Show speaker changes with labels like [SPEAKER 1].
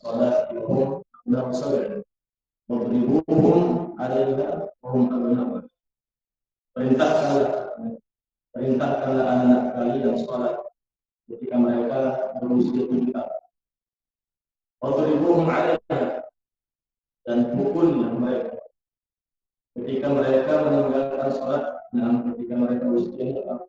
[SPEAKER 1] salatuhum abna'u sab'in wadribuhum 'alaiha wa hum abna'u. Perintahkanlah anak kalian salat ketika mereka berusia 7 tahun. Wadribuhum 'alaiha, dan pukullah mereka ketika mereka meninggalkan salat, ketika mereka usianya